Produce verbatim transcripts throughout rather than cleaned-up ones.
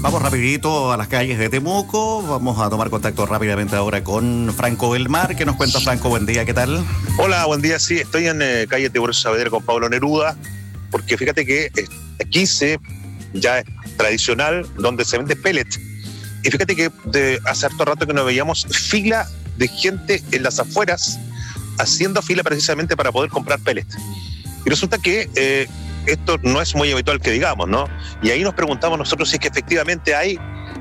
Vamos rapidito a las calles de Temuco. Vamos a tomar contacto rápidamente ahora con Franco del Mar. ¿Qué nos cuenta, Franco? Buen día, ¿qué tal? Hola, buen día. Sí, estoy en eh, calle Teodoro Saavedra con Pablo Neruda, porque fíjate que eh, quince ya es tradicional, donde se vende pellet. Y fíjate que de hace harto rato que no veíamos fila de gente en las afueras, haciendo fila precisamente para poder comprar pellet. Y resulta que eh, esto no es muy habitual que digamos, ¿no? Y ahí nos preguntamos nosotros si es que efectivamente hay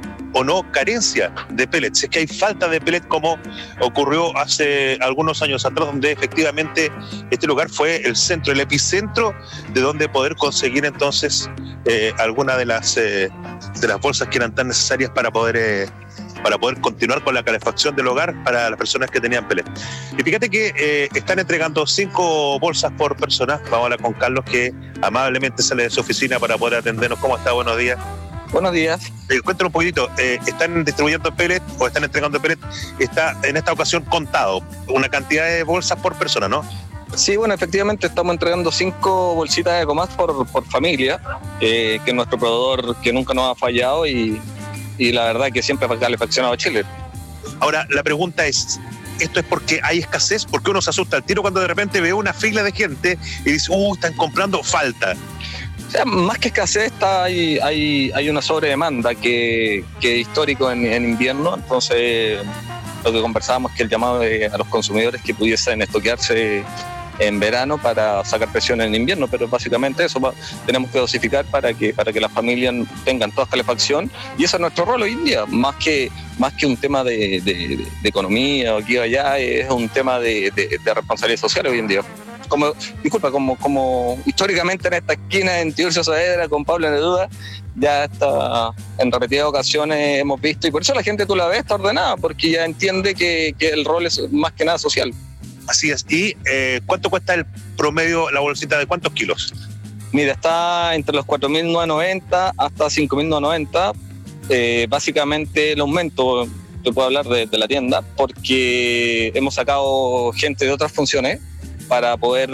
o no carencia de pellets, si es que hay falta de pellet, como ocurrió hace algunos años atrás, donde efectivamente este lugar fue el centro, el epicentro de donde poder conseguir entonces eh, alguna de las eh, de las bolsas que eran tan necesarias para poder eh, para poder continuar con la calefacción del hogar para las personas que tenían pellet. Y fíjate que eh, están entregando cinco bolsas por persona. Vamos a hablar con Carlos, que amablemente sale de su oficina para poder atendernos. ¿Cómo está? Buenos días. Buenos días. Eh, cuéntanos un poquitito, eh, ¿están distribuyendo pellet o están entregando pellet? Está en esta ocasión contado una cantidad de bolsas por persona, ¿no? Sí, bueno, efectivamente estamos entregando cinco bolsitas de Ecomás por, por familia, eh, que es nuestro proveedor que nunca nos ha fallado y, y la verdad que siempre ha calefaccionado Chile. Ahora, la pregunta es, ¿esto es porque hay escasez? ¿Por qué uno se asusta al tiro cuando de repente ve una fila de gente y dice, uh, están comprando, falta? O sea, más que escasez, está, hay, hay, hay una sobredemanda que, que es histórico en, en invierno. Entonces, lo que conversábamos es que el llamado de, a los consumidores que pudiesen estoquearse en verano para sacar presión en invierno, pero básicamente eso va, tenemos que dosificar para que, para que las familias tengan toda calefacción, y ese es nuestro rol hoy en día, más que, más que un tema de, de, de economía o aquí o allá, es un tema de, de, de responsabilidad social hoy en día. Como, disculpa, como, como históricamente en esta esquina en Teodoro Saavedra con Pablo Neruda, ya está, en repetidas ocasiones hemos visto, y por eso la gente, tú la ves, está ordenada, porque ya entiende que, que el rol es más que nada social. Así es. ¿Y eh, cuánto cuesta el promedio, la bolsita de cuántos kilos? Mira, está entre los cuatro mil novecientos noventa hasta cinco mil novecientos noventa. Eh, básicamente el aumento, te puedo hablar de, de la tienda, porque hemos sacado gente de otras funciones para poder